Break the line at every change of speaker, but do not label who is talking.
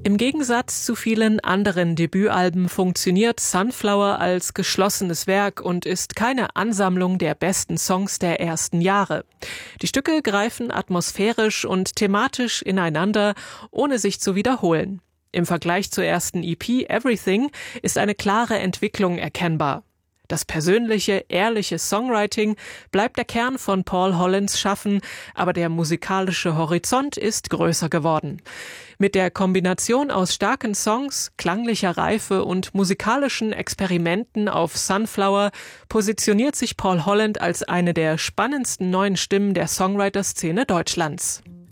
Im Gegensatz zu vielen anderen Debütalben funktioniert Sunflower als geschlossenes Werk und ist keine Ansammlung der besten Songs der ersten Jahre. Die Stücke greifen atmosphärisch und thematisch ineinander, ohne sich zu wiederholen. Im Vergleich zur ersten EP Everything ist eine klare Entwicklung erkennbar. Das persönliche, ehrliche Songwriting bleibt der Kern von Paul Hollands Schaffen, aber der musikalische Horizont ist größer geworden. Mit der Kombination aus starken Songs, klanglicher Reife und musikalischen Experimenten auf Sunflower positioniert sich Paul Holland als eine der spannendsten neuen Stimmen der Songwriter-Szene Deutschlands.